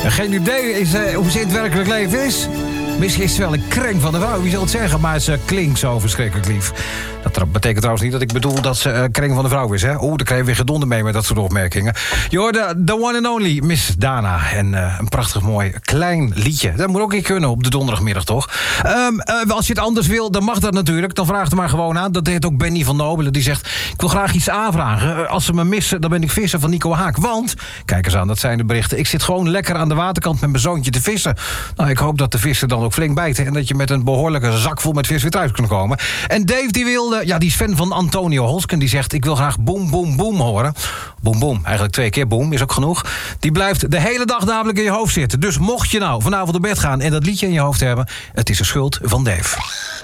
Geen idee hoe ze in het werkelijk leven is. Misschien is het wel een kreng van de vrouw, wie zal het zeggen? Maar ze klinkt zo verschrikkelijk lief. Dat betekent trouwens niet dat ik bedoel dat ze kreng van de vrouw is, hè? Dan krijg je weer gedonder mee met dat soort opmerkingen. Je hoorde The One and Only, Miss Dana. En een prachtig mooi klein liedje. Dat moet ook niet kunnen op de donderdagmiddag, toch? Als je het anders wil, dan mag dat natuurlijk. Dan vraag er maar gewoon aan. Dat deed ook Benny van Nobelen. Die zegt, ik wil graag iets aanvragen. Als ze me missen, dan ben ik visser van Nico Haak. Want, kijk eens aan, dat zijn de berichten. Ik zit gewoon lekker aan de waterkant met mijn zoontje te vissen. Nou, ik hoop dat de vissen dan ook flink bijten. En dat je met een behoorlijke zak vol met vis weer thuis kunt komen. En Dave, die wilde, die is fan van Antonio Holsken. Die zegt, ik wil graag boem, boem, boem horen. Boem, boem. Eigenlijk 2 keer boem, is ook genoeg. Die blijft de hele dag namelijk in je hoofd zitten. Dus mocht je nou vanavond op bed gaan en dat liedje in je hoofd hebben, het is de schuld van Dave.